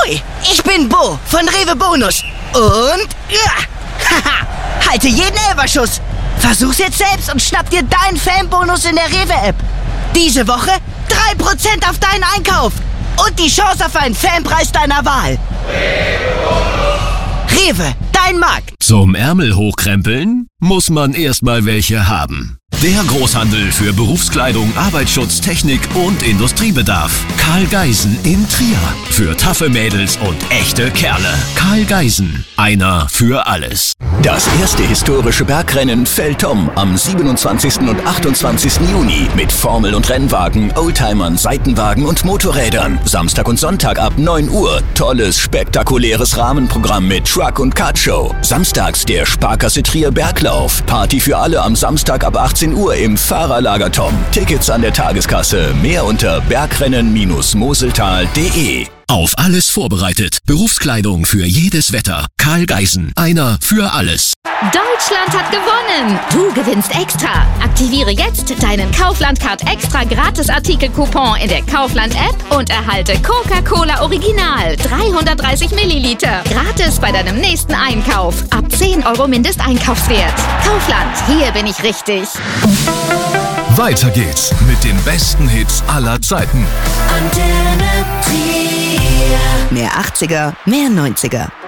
Hoi, ich bin Bo von Rewe Bonus. Und haha, halte jeden Elberschuss. Versuch's jetzt selbst und schnapp dir deinen Fanbonus in der Rewe-App. Diese Woche 3% auf deinen Einkauf. Und die Chance auf einen Fanpreis deiner Wahl. Rewe, dein Markt. Zum Ärmel hochkrempeln muss man erstmal welche haben. Der Großhandel für Berufskleidung, Arbeitsschutz, Technik und Industriebedarf. Karl Geisen in Trier. Für taffe Mädels und echte Kerle. Karl Geisen. Einer für alles. Das erste historische Bergrennen Feldtom am 27. und 28. Juni mit Formel- und Rennwagen, Oldtimern, Seitenwagen und Motorrädern. Samstag und Sonntag ab 9 Uhr. Tolles, spektakuläres Rahmenprogramm mit Truck- und Kartshow. Samstags der Sparkasse Trier Berglauf. Party für alle am Samstag ab 18 Uhr im Fahrerlager Tom. Tickets an der Tageskasse. Mehr unter bergrennen-moseltal.de. Auf alles vorbereitet. Berufskleidung für jedes Wetter. Karl Geisen. Einer für alles. Deutschland hat gewonnen! Du gewinnst extra! Aktiviere jetzt deinen Kaufland-Card Extra Gratis-Artikel-Coupon in der Kaufland-App und erhalte Coca-Cola Original 330 Milliliter. Gratis bei deinem nächsten Einkauf. Ab 10 € Mindesteinkaufswert. Kaufland, hier bin ich richtig. Weiter geht's mit den besten Hits aller Zeiten. Mehr 80er, mehr 90er.